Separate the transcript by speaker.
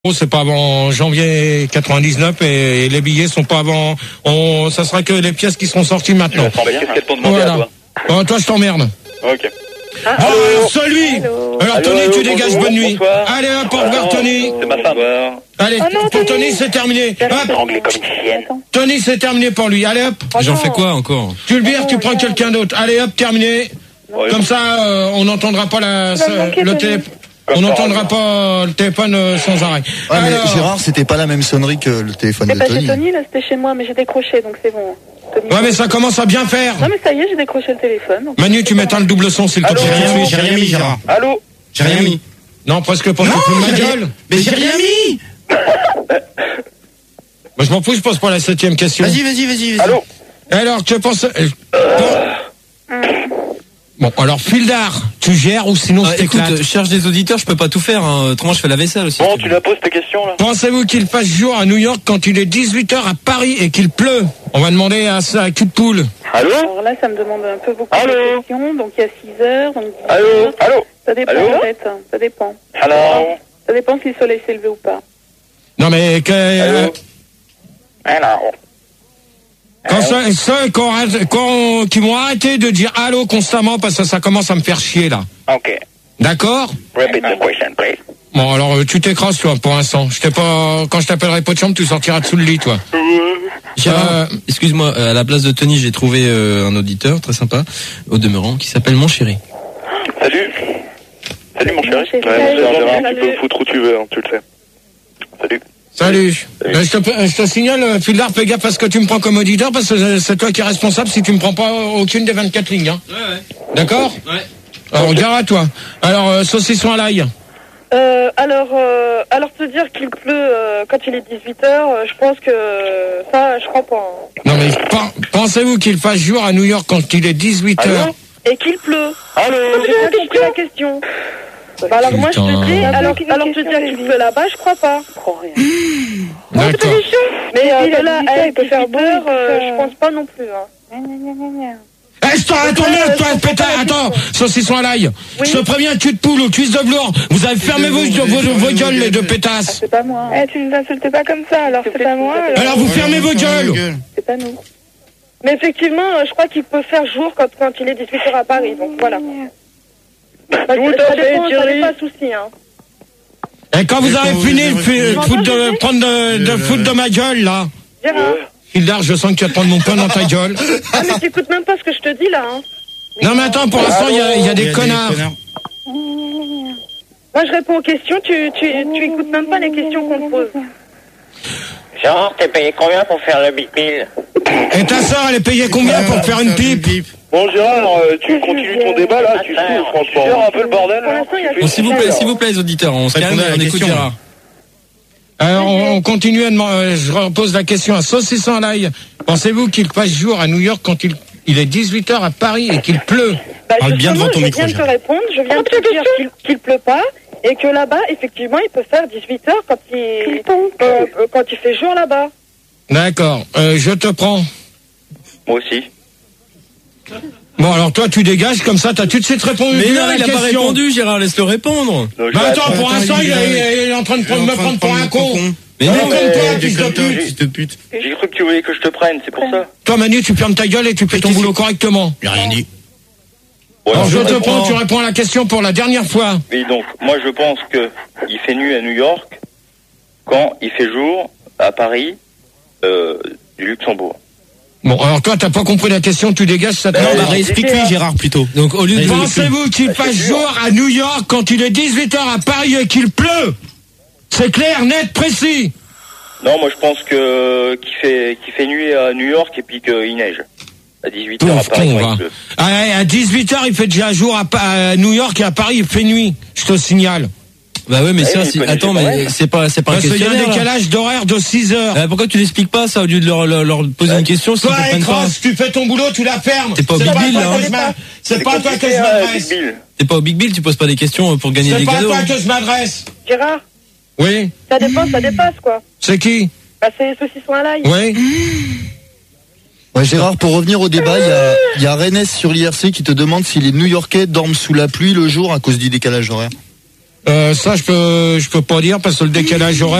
Speaker 1: C'est pas avant janvier 99 et les billets sont pas avant. Ça sera que les pièces qui seront sorties maintenant.
Speaker 2: Qu'est-ce qu'elle t'ont demandé à toi?
Speaker 1: Bon, toi je t'emmerde.
Speaker 2: Ok.
Speaker 1: Celui. Alors Tony, tu dégages, bonne nuit.
Speaker 2: Bonsoir.
Speaker 1: Allez hop, au revoir Tony.
Speaker 2: C'est ma femme.
Speaker 1: Allez, pour Tony c'est terminé. Hop. Tony c'est terminé pour lui. Allez hop.
Speaker 3: J'en fais quoi encore?
Speaker 1: Tu le vires, tu prends quelqu'un d'autre. Allez hop, terminé. Comme ça, on n'entendra pas le téléphone. On n'entendra pas le téléphone sans arrêt.
Speaker 4: Ouais, mais Gérard, c'était pas la même sonnerie que le téléphone de
Speaker 5: C'est pas
Speaker 4: Tony.
Speaker 5: chez Tony, là, c'était chez moi, mais j'ai décroché, donc c'est bon. Tony.
Speaker 1: Ouais, mais ça commence à bien faire.
Speaker 5: Non, mais ça y est, j'ai décroché le téléphone. Donc
Speaker 1: Manu, tu m'éteins le double son, s'il te plaît.
Speaker 3: J'ai rien mis, Gérard.
Speaker 2: Allô?
Speaker 3: J'ai rien mis.
Speaker 1: Non, presque pas. Tu fous de ma gueule.
Speaker 3: Mais j'ai rien mis.
Speaker 1: Moi, je m'en fous, je pose pas la 7e question.
Speaker 3: Vas-y.
Speaker 2: Allô?
Speaker 1: Alors, tu penses... Bon, alors, Fildar, tu gères ou sinon c'est
Speaker 3: Écoute, je cherche des auditeurs, je peux pas tout faire. Autrement, je fais la vaisselle aussi.
Speaker 2: Bon, tu la poses ta question là?
Speaker 1: Pensez-vous qu'il fasse jour à New York quand il est 18h à Paris et qu'il pleut? On va demander à ça à cul de poule.
Speaker 2: Allô?
Speaker 5: Alors là, ça me demande un peu beaucoup
Speaker 2: Allô?
Speaker 5: de questions. Donc il y a 6 heures. Donc 10
Speaker 2: Allô?
Speaker 5: heures.
Speaker 2: Allô?
Speaker 5: Ça dépend
Speaker 2: Allô?
Speaker 5: en fait. Ça dépend.
Speaker 2: Allô?
Speaker 5: Ça dépend si le soleil s'est levé ou pas.
Speaker 1: Non, mais
Speaker 2: Allô? Alors.
Speaker 1: qui vont arrêter de dire allô constamment parce que ça commence à me faire chier là.
Speaker 2: Ok.
Speaker 1: D'accord?
Speaker 2: Repeat the question, please.
Speaker 1: Bon, alors tu t'écrases toi pour l'instant. Quand je t'appellerai pas de chambre, tu sortiras dessous le lit toi.
Speaker 3: Gérard, excuse-moi, à la place de Tony, j'ai trouvé un auditeur très sympa, au demeurant, qui s'appelle Mon Chéri.
Speaker 2: Salut. Salut mon chéri.
Speaker 5: Salut.
Speaker 2: Ouais, mon chéri,
Speaker 5: Salut.
Speaker 2: tu peux me foutre où tu veux, hein, tu le sais. Salut.
Speaker 1: Salut. Je te signale, Fildar, fais gaffe à ce que tu me prends comme auditeur parce que c'est toi qui es responsable si tu me prends pas aucune des 24 lignes. Hein.
Speaker 3: Ouais.
Speaker 1: D'accord?
Speaker 3: Ouais.
Speaker 1: Alors, gare à toi. Alors, saucisson à l'ail.
Speaker 5: Alors te dire qu'il pleut quand il est 18h, je pense que ça, je crois pas. Hein.
Speaker 1: Non, mais pensez-vous qu'il fasse jour à New York quand il est 18h?
Speaker 2: Allô?
Speaker 5: Et qu'il pleut.
Speaker 2: Allô?
Speaker 5: J'ai pas compris la question. Bah alors moi je te dis, alors te dire qu'il pleut là-bas, je crois pas. Je crois rien.
Speaker 1: D'accord.
Speaker 5: Mais de là à il peut faire beau, je pense pas non plus. Hein.
Speaker 1: Attends, saucisson à l'ail. Oui. Je te préviens, cul de poule ou cuisse de velours. Vous avez fermé vos gueules, les deux pétasses.
Speaker 5: C'est pas moi. Hein.
Speaker 6: Tu ne nous insultes pas comme ça, alors c'est pas moi.
Speaker 1: Alors vous fermez vos gueules.
Speaker 5: C'est pas nous. Mais effectivement, je crois qu'il peut faire jour quand il est 18h à Paris, donc voilà. Ça dépend, souci, hein.
Speaker 1: Et quand vous avez fini de foutre de ma gueule, là.
Speaker 5: Gérard.
Speaker 1: Fildar, je sens que tu vas prendre mon poing dans ta gueule.
Speaker 5: Ah, mais t'écoutes même pas ce que je te dis, là, hein.
Speaker 1: Non, mais attends, pour l'instant, il y a des connards.
Speaker 5: Moi, je réponds aux questions, tu écoutes même pas les questions qu'on te pose.
Speaker 7: Gérard, t'es payé combien pour faire le Big Bill?
Speaker 1: Et ta sœur, elle est payée combien pour faire une pipe?
Speaker 2: Bon Gérard, tu continues ton débat là, tu saoules franchement. Tu gères un peu le bordel là.
Speaker 3: Bon, s'il vous plaît, les auditeurs, on se calme et on écoute Gérard.
Speaker 1: Alors, on continue je repose la question à saucisson à l'ail. Pensez-vous qu'il fasse jour à New York quand il est 18h à Paris et qu'il pleut?
Speaker 3: Parle bien devant ton micro.
Speaker 5: Je viens de te répondre, je viens de te dire qu'il pleut pas et que là-bas, effectivement, il peut faire 18h quand il fait jour là-bas.
Speaker 1: D'accord, je te prends.
Speaker 2: Moi aussi.
Speaker 1: Bon, alors toi, tu dégages, comme ça, t'as tout de suite répondu.
Speaker 3: Mais non, il a pas répondu, Gérard, laisse-le répondre.
Speaker 1: Bah attends, pour l'instant, il est en train de me prendre pour un con.
Speaker 3: Mais non,
Speaker 1: comme toi, fils de pute.
Speaker 2: J'ai cru que tu voulais que je te prenne, c'est pour ça.
Speaker 1: Toi, Manu, tu fermes ta gueule et tu fais ton boulot correctement.
Speaker 3: J'ai rien dit.
Speaker 1: Alors, je te prends, tu réponds à la question pour la dernière fois.
Speaker 2: Oui, donc, moi je pense que il fait nuit à New York quand il fait jour à Paris du Luxembourg.
Speaker 1: Bon, alors toi, t'as pas compris la question, tu dégages, ça te
Speaker 3: Explique-lui, Gérard, plutôt. Donc, au lieu de...
Speaker 1: Pensez-vous qu'il fasse jour à New York quand il est 18h à Paris et qu'il pleut? C'est clair, net, précis.
Speaker 2: Non, moi je pense qu'il fait nuit à New York et puis qu'il neige. À 18h à Paris, il pleut.
Speaker 1: À 18h, il fait déjà jour à New York et à Paris, il fait nuit. Je te signale.
Speaker 3: Bah ouais, mais ça, attends, mais c'est pas un questionnaire.
Speaker 1: Il y a un décalage d'horaire de 6 heures.
Speaker 3: Pourquoi tu l'expliques pas ça au lieu de leur poser une question?
Speaker 1: Toi, Cross, tu fais ton boulot, tu la fermes.
Speaker 3: T'es pas au Big Bill, là.
Speaker 1: C'est pas à toi que je m'adresse.
Speaker 3: T'es pas au Big Bill, tu poses pas des questions pour gagner des cadeaux.
Speaker 1: C'est pas à toi que je m'adresse.
Speaker 5: Gérard.
Speaker 1: Oui.
Speaker 5: Ça dépasse, quoi.
Speaker 1: C'est qui?
Speaker 5: Bah, c'est les saucissons à l'ail.
Speaker 1: Oui.
Speaker 4: Ouais, Gérard, pour revenir au débat, il y a Rennes sur l'IRC qui te demande si les New-Yorkais dorment sous la pluie le jour à cause du décalage horaire.
Speaker 1: Ça, je peux pas dire parce que le décalage horaire.